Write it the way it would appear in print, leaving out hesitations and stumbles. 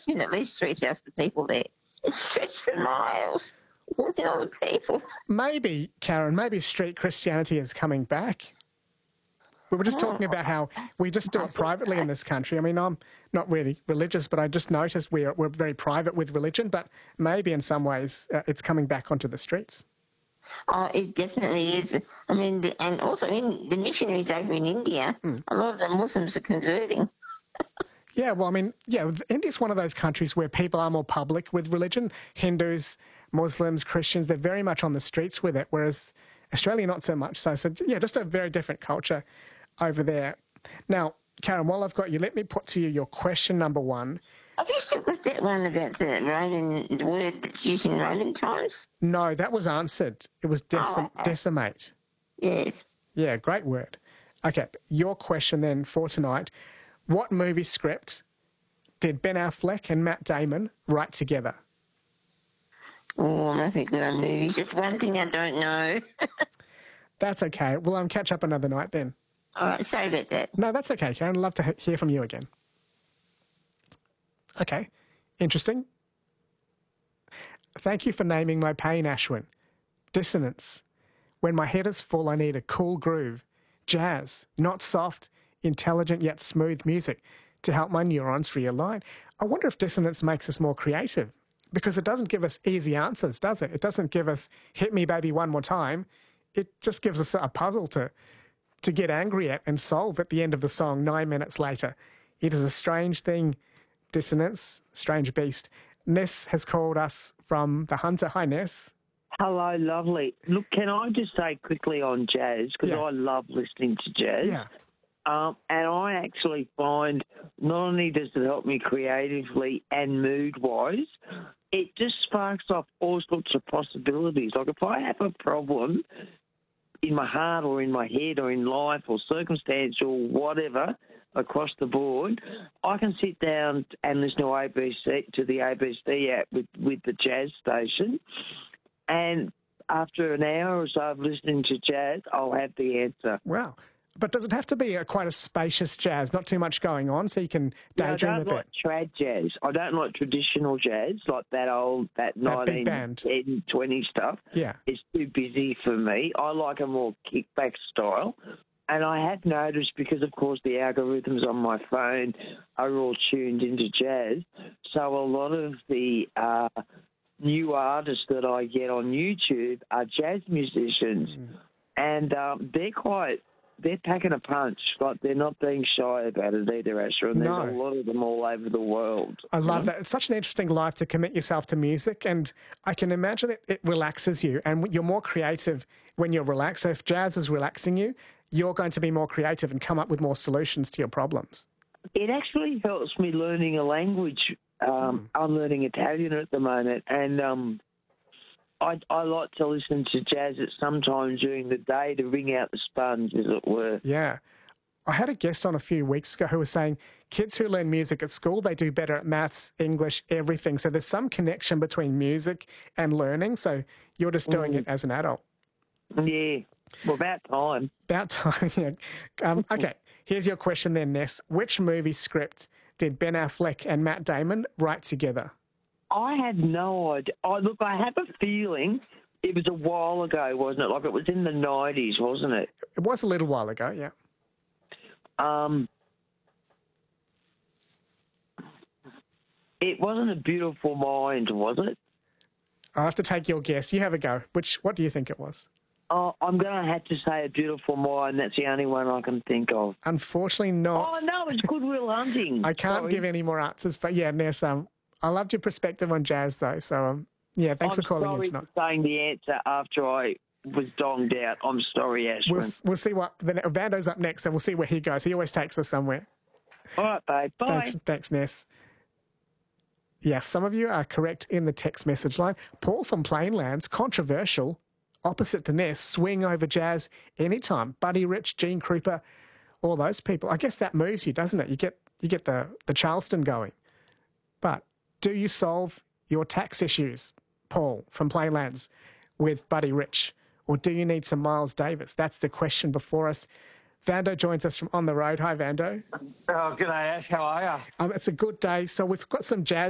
been at least 3,000 people there. It's stretched for miles. Look at all the people. Maybe, Karen, maybe street Christianity is coming back. We were just talking about how we just do it privately in this country. I mean, I'm not really religious, but I just noticed we're very private with religion, but maybe in some ways it's coming back onto the streets. Oh, it definitely is. I mean, and also in the missionaries over in India, a lot of the Muslims are converting. Yeah, well, I mean, yeah, India's one of those countries where people are more public with religion. Hindus, Muslims, Christians, they're very much on the streets with it, whereas Australia not so much. So yeah, just a very different culture over there. Now, Karen, while I've got you, let me put to you your question number one. Have you still got that one about the word that's used in Roman times? No, that was answered. It was decimate. Yes. Yeah, great word. Okay, your question then for tonight. What movie script did Ben Affleck and Matt Damon write together? Oh, nothing good on movies. Just one thing I don't know. That's okay. We'll catch up another night then. All right, sorry about that. No, that's okay, Karen. I'd love to hear from you again. Okay, interesting. Thank you for naming my pain, Ashwin. Dissonance. When my head is full, I need a cool groove. Jazz, not soft, intelligent yet smooth music to help my neurons realign. I wonder if dissonance makes us more creative, because it doesn't give us easy answers, does it? It doesn't give us, hit me baby one more time. It just gives us a puzzle to get angry at and solve at the end of the song 9 minutes later. It is a strange thing, dissonance, strange beast. Ness has called us from the Hunter. Hi, Ness. Hello, lovely. Look, can I just say quickly on jazz, because I love listening to jazz. Yeah. And I actually find not only does it help me creatively and mood-wise, it just sparks off all sorts of possibilities. Like if I have a problem in my heart or in my head or in life or circumstantial whatever across the board, I can sit down and listen to the ABC app with the jazz station, and after an hour or so of listening to jazz, I'll have the answer. Wow. But does it have to be quite a spacious jazz, not too much going on, so you can daydream a bit? I don't like trad jazz. I don't like traditional jazz, like that 1910, 20 stuff. Yeah. It's too busy for me. I like a more kickback style. And I have noticed, because, of course, the algorithms on my phone are all tuned into jazz, so a lot of the new artists that I get on YouTube are jazz musicians. And they're packing a punch. Like, they're not being shy about it either, Asher. And there's a lot of them all over the world. I love that. It's such an interesting life to commit yourself to music, and I can imagine it relaxes you, and you're more creative when you're relaxed. So if jazz is relaxing you, you're going to be more creative and come up with more solutions to your problems. It actually helps me learning a language. I'm learning Italian at the moment, and I like to listen to jazz at some time during the day to wring out the sponge, as it were. Yeah. I had a guest on a few weeks ago who was saying kids who learn music at school, they do better at maths, English, everything. So there's some connection between music and learning. So you're just doing it as an adult. Yeah. Well, about time. About time, yeah. Okay, here's your question then, Ness. Which movie script did Ben Affleck and Matt Damon write together? I had no idea. Look, I have a feeling it was a while ago, wasn't it? Like it was in the 90s, wasn't it? It was a little while ago, yeah. It wasn't A Beautiful Mind, was it? I'll have to take your guess. You have a go. What do you think it was? Oh, I'm going to have to say A Beautiful Mind. That's the only one I can think of. Unfortunately not. Oh, no, it's Good Will Hunting. I can't give any more answers, but yeah, Ness, I loved your perspective on jazz, though. So, yeah, thanks for calling in tonight. I'm sorry for saying the answer after I was donged out. I'm sorry, Ashwin. We'll see what... Vando's up next, and we'll see where he goes. He always takes us somewhere. All right, babe. Bye. Thanks, Ness. Yeah, some of you are correct in the text message line. Paul from Plainlands, controversial, opposite to Ness, swing over jazz anytime. Buddy Rich, Gene Krupa, all those people. I guess that moves you, doesn't it? You get the Charleston going. But do you solve your tax issues, Paul from Plainlands, with Buddy Rich? Or do you need some Miles Davis? That's the question before us. Vando joins us from On the Road. Hi, Vando. Oh, g'day, Ash. How are you? It's a good day. So we've got some jazz